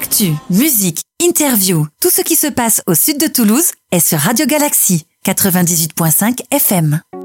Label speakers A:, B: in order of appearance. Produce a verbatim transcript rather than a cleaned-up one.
A: Actu, musique, interview, tout ce qui se passe au sud de Toulouse est sur Radio Galaxy quatre-vingt-dix-huit virgule cinq F M.